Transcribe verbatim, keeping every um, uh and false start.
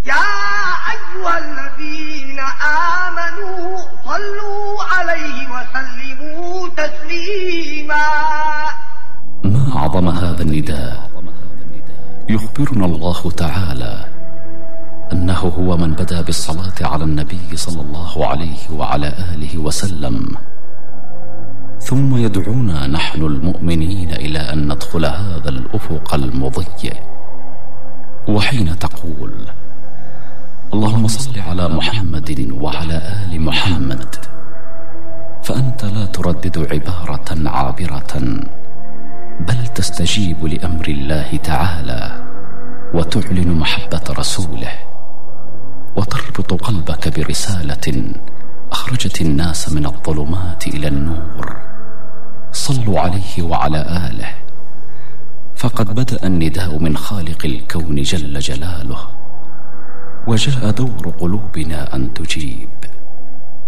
يا أيها الذين آمنوا صلوا عليه وسلموا تسليما. ما أعظم هذا النداء. يخبرنا الله تعالى أنه هو من بدأ بالصلاة على النبي صلى الله عليه وعلى آله وسلم، ثم يدعونا نحن المؤمنين إلى أن ندخل هذا الأفق المضيء. وحين تقول اللهم صل على محمد وعلى آل محمد، فأنت لا تردد عبارة عابرة، بل تستجيب لأمر الله تعالى وتعلن محبة رسوله، وتربط قلبك برسالة أخرجت الناس من الظلمات إلى النور. صلوا عليه وعلى آله، فقد بدأ النداء من خالق الكون جل جلاله، وجاء دور قلوبنا أن تجيب.